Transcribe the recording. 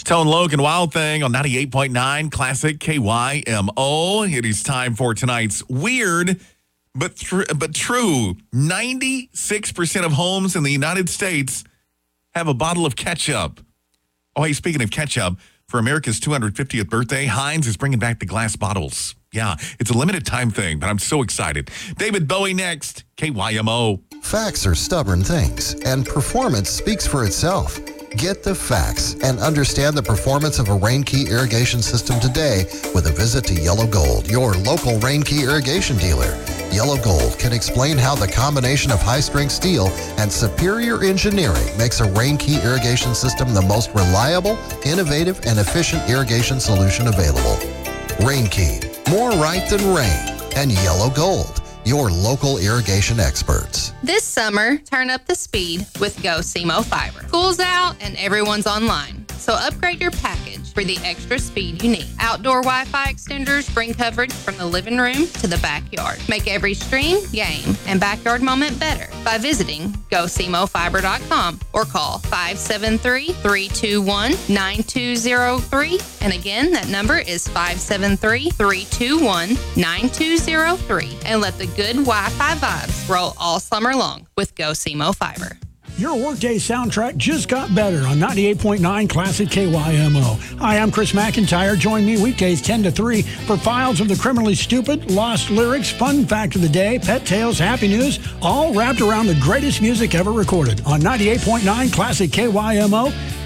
Tone Loc and Wild Thing on 98.9 Classic KYMO. It is time for tonight's weird but true. 96% of homes in the United States have a bottle of ketchup. Oh, hey, speaking of ketchup, for America's 250th birthday, Heinz is bringing back the glass bottles. Yeah, it's a limited time thing, but I'm so excited. David Bowie next, KYMO. Facts are stubborn things, and performance speaks for itself. Get the facts and understand the performance of a Rain Key irrigation system today with a visit to Yellow Gold, your local Rain Key irrigation dealer. Yellow Gold can explain how the combination of high-strength steel and superior engineering makes a Rain Key irrigation system the most reliable, innovative, and efficient irrigation solution available. Rain Key, more right than rain. And Yellow Gold, your local irrigation experts. This summer, turn up the speed with Go Simo Fiber. School's out and everyone's online, so upgrade your package for the extra speed you need. Outdoor Wi-Fi extenders bring coverage from the living room to the backyard. Make every stream, game, and backyard moment better by visiting GoSimoFiber.com or call 573-321-9203. And again, that number is 573-321-9203. And let the good Wi-Fi vibes roll all summer long with Go Simo Fiber. Your workday soundtrack just got better on 98.9 Classic KYMO. Hi, I'm Chris McIntyre. Join me weekdays 10 to 3 for Files of the Criminally Stupid, Lost Lyrics, Fun Fact of the Day, Pet Tales, Happy News, all wrapped around the greatest music ever recorded on 98.9 Classic KYMO.